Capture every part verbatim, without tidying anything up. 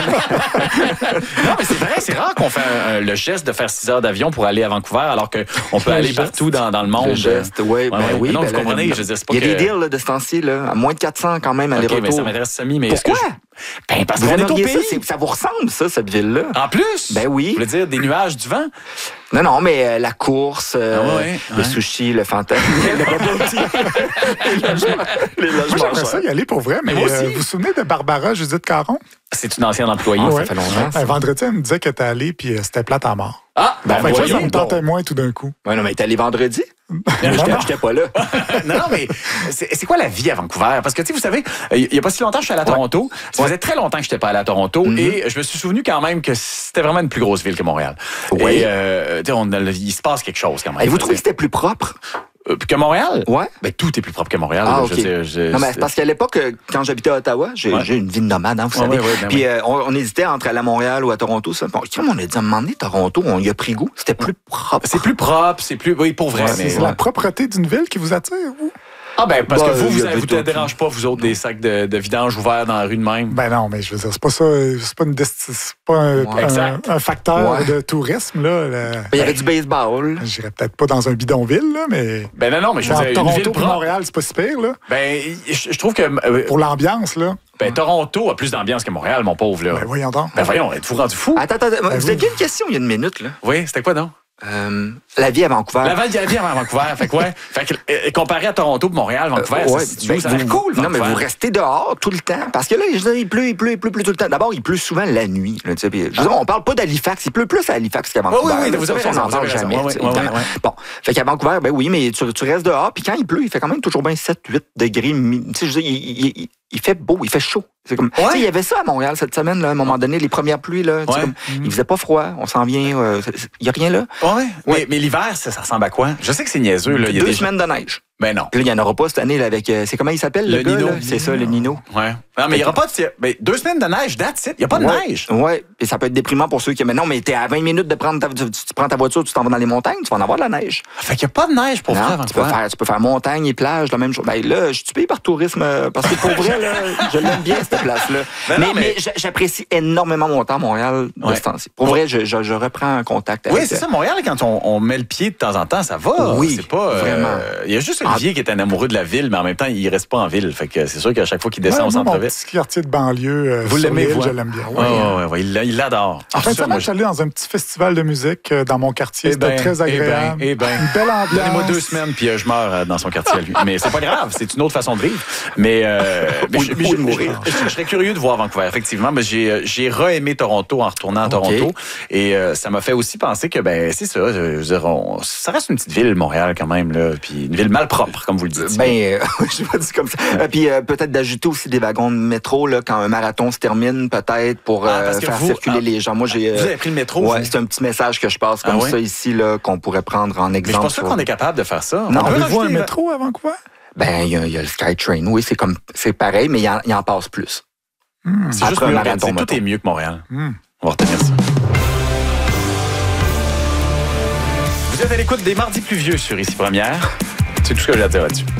Non, mais c'est vrai, c'est rare qu'on fait un, un, le geste de faire six heures d'avion pour aller à Vancouver, alors qu'on peut aller geste. partout dans, dans le monde. Le geste, ouais, ben ouais, oui. Non, ben vous là, comprenez, là, je veux dire, c'est pas il y a que... des deals là, de ce temps-ci, là, à moins de quatre cents quand même, aller-retour. OK, mais ça m'intéresse semi, mais Pourquoi? Est-ce que je... Ben, parce vous qu'on est au pays. Ça, ça vous ressemble, ça, cette ville-là? En plus? Ben oui. Vous voulez dire des nuages, du vent? Non, non, mais euh, la course, euh, ah ouais, le ouais. sushi, le fantasme. les logements. Moi, j'aimerais ça y aller pour vrai, mais, mais euh, vous vous souvenez de Barbara Judith Caron? C'est une ancienne employée, ah, ça ouais. fait longtemps. Un vendredi, elle me disait qu'elle était allée puis euh, c'était plate à mort. Ah, ben fait voyons, que ça me tentait moins tout d'un coup. Ouais, non, mais t'es allé vendredi? J'étais pas là. non, non, mais c'est quoi la vie à Vancouver? Parce que, tu sais, vous savez, il n'y a pas si longtemps, je suis allé à Toronto. Ouais. Ça faisait très longtemps que je n'étais pas allé à Toronto. Mm-hmm. Et je me suis souvenu quand même que c'était vraiment une plus grosse ville que Montréal. Oui. Et, euh, on, il se passe quelque chose quand même. Et vous trouvez que c'était plus propre? Euh, que Montréal? Ouais. Ben, tout est plus propre que Montréal. Ah, là, OK. Je sais, je, non, mais c'est parce qu'à l'époque, quand j'habitais à Ottawa, j'ai ouais. une vie de nomade, hein, vous savez. Ouais, ouais, ben Puis ouais. euh, on, on hésitait entre aller à Montréal ou à Toronto. Ça. Bon, comme on a dit à un moment donné, Toronto, on y a pris goût. C'était plus propre. C'est plus propre, c'est plus... Oui, pour vrai. Ouais, mais c'est ouais. la propreté d'une ville qui vous attire, vous? Ah ben, parce bah, que vous, vous ne vous tout... dérange pas, vous autres, des sacs de, de vidange ouverts dans la rue de même? Ben non, mais je veux dire, c'est pas ça, c'est pas, une desti... c'est pas un, ouais. un, un facteur ouais. de tourisme, là. Le... Il y avait du baseball. J'irais peut-être pas dans un bidonville, là, mais... Ben non, non, mais je veux dire, Toronto une ville et Montréal, c'est pas si pire, là. Ben, je, je trouve que... Euh, Pour l'ambiance, là. Ben, Toronto a plus d'ambiance que Montréal, mon pauvre, là. Ben voyons donc. Ben voyons, êtes-vous rendu fou? Attends, attends, ben, vous avez une question il y a une minute, là. Oui, c'était quoi, non? Euh, la vie à Vancouver. La, la vie à Vancouver. fait que, ouais. Fait que, euh, comparé à Toronto et Montréal, Vancouver, euh, ouais, ça, ben, ça a l'air cool, Vancouver. Non, mais vous restez dehors tout le temps. Parce que là, je dis, il pleut, il pleut, il pleut, il pleut tout le temps. D'abord, il pleut souvent la nuit. Là, je veux dire, on parle pas d'Halifax. Il pleut plus à Halifax qu'à Vancouver. Oh, oui, oui, là, vous avez on n'en parle jamais. Ouais, ouais, ouais, ouais. Bon. Fait qu'à Vancouver, ben oui, mais tu, tu restes dehors. Puis quand il pleut, il fait quand même toujours bien sept huit degrés. Tu sais, je veux dire, il, il, il fait beau, il fait chaud. C'est comme, ouais. Il y avait ça à Montréal cette semaine, là, à un moment donné, les premières pluies, là, ouais. comme, mm-hmm. il faisait pas froid, on s'en vient, euh, il n'y a rien là. Ouais. ouais. Mais, mais l'hiver, ça, ça ressemble à quoi? Je sais que c'est niaiseux. Là. Il y a Deux des... semaines de neige. Ben non. Puis là, il n'y en aura pas cette année là, avec. Euh, c'est comment il s'appelle le, le gars, Nino. Là? C'est ça, le Nino. Ouais. Non, mais il n'y aura pas de. Ben, deux semaines de neige, that's it. Il n'y a pas de ouais. neige. Oui. Et ça peut être déprimant pour ceux qui. Mais non, mais t'es à vingt minutes de prendre ta. Tu, tu prends ta voiture, tu t'en vas dans les montagnes, tu vas en avoir de la neige. Fait qu'il n'y a pas de neige pour non, faire tu peux faire, tu peux faire montagne et plage, la même chose. Ben là, je suis payé par tourisme parce que pour vrai, là, je l'aime bien, cette place-là. Ben mais, non, mais... mais j'apprécie énormément mon temps à Montréal de ouais. ce temps-ci. Pour vrai, je, je, je reprends un contact avec. Oui, c'est ça, Montréal, quand on, on met le pied de temps en temps, ça va. Oui. C'est pas. Vraiment. Il euh, y a juste Olivier ah. qui est un amoureux de la ville, mais en même temps, il reste pas en ville. Fait que c'est sûr qu'à chaque fois qu'il descend ouais, au centre-ville. Mon petit quartier de banlieue, euh, vous l'aimez, vous? Je l'aime bien. Oui, ouais, ouais, ouais, il l'adore. En fait, ça m'a allé dans un petit festival de musique dans mon quartier. C'était très agréable. Eh ben, une belle ambiance. Donnez-moi deux semaines, puis euh, je meurs dans son quartier à lui. Mais c'est pas grave, c'est une autre façon de vivre. Mais, euh, mais ou, je, ou de mourir. Je, je, je serais curieux de voir Vancouver, effectivement. Mais j'ai, j'ai re-aimé Toronto en retournant à Toronto. Okay. Et euh, ça m'a fait aussi penser que, ben, c'est ça. Je veux dire, on, ça reste une petite ville, Montréal, quand même, là. Puis une ville malpropre, comme vous le dites. Ben, euh, je pas dit comme ça. Ouais. Puis euh, peut-être d'ajouter aussi des wagons de métro, là, quand un marathon se termine, peut-être, pour ah, euh, faire vous, circuler ah, les gens. Moi, j'ai. Vous avez pris le métro? Ouais, c'est un petit message que je passe comme ah, ouais? ça ici, là, qu'on pourrait prendre en exemple. Mais je pense pas sur... qu'on est capable de faire ça. Non, avez-vous un métro à Vancouver? Ben, il y, y a le SkyTrain. Oui, c'est comme, c'est pareil, mais il en, en passe plus. Hmm. C'est juste mieux organisé. Tout est mieux que Montréal. Hmm. On va retenir ça. Vous êtes à l'écoute des Mardis pluvieux sur Ici Première. C'est tout ce que j'ai à dire là-dessus.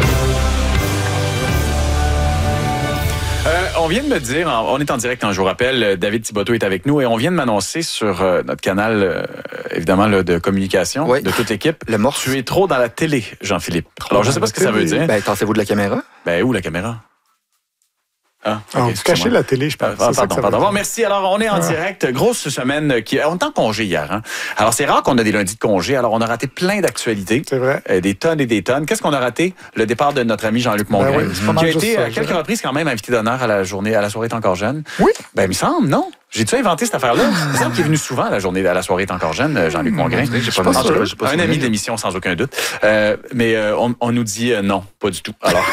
Euh, on vient de me dire, on est en direct, hein, je vous rappelle, David Thibodeau est avec nous et on vient de m'annoncer sur euh, notre canal, euh, évidemment, là, de communication oui. de toute l'équipe. Le morse. Tu es trop dans la télé, Jean-Philippe. Alors, je ne sais pas ce que ça veut dire. Ben, tassez-vous de la caméra. Ben, où la caméra? Ah, okay, vous cachez la télé, je pense. Ah, pardon, ça que ça pardon. Bon, merci. Alors, on est en ah. direct. Grosse semaine. Qui... On est en congé hier. Hein? Alors, c'est rare qu'on a des lundis de congé. Alors, on a raté plein d'actualités. C'est vrai. Euh, des tonnes et des tonnes. Qu'est-ce qu'on a raté? Le départ de notre ami Jean-Luc Mongrain, ben oui, qui a été à quelques reprises quand même invité d'honneur à la journée, à la soirée est encore jeune. Oui. Ben, il me semble, non? J'ai-tu inventé cette affaire-là? Il me semble qu'il est venu souvent à la journée, à la soirée est encore jeune, Jean-Luc Mongrain. Mmh, j'ai pas sûr, j'ai pas un ami de l'émission, sans aucun doute. Euh, mais euh, on, on nous dit euh, non, pas du tout. Alors.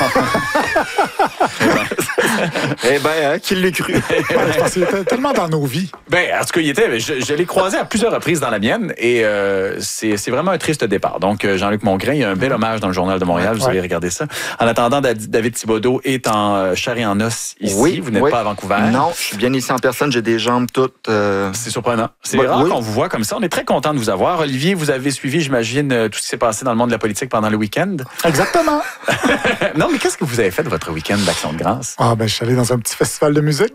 Eh bien, hein, qui l'a cru? Parce qu'il était tellement dans nos vies. Ben, en tout cas, il était. Je, je l'ai croisé à plusieurs reprises dans la mienne et euh, c'est, c'est vraiment un triste départ. Donc, Jean-Luc Mongrain, il y a un bel hommage dans le Journal de Montréal. Vous ouais. avez regardé ça. En attendant, David Thibodeau est en chair et en os ici. Oui, vous n'êtes oui. pas à Vancouver. Non, je suis bien ici en personne. J'ai des jambes toutes. Euh... C'est surprenant. C'est bah, rare oui. qu'on vous voit comme ça. On est très content de vous avoir. Olivier, vous avez suivi, j'imagine, tout ce qui s'est passé dans le monde de la politique pendant le week-end. Exactement. Non, mais qu'est-ce que vous avez fait de votre week-end d'Action de grâce? Ah, ben, je suis allé dans un petit festival de musique.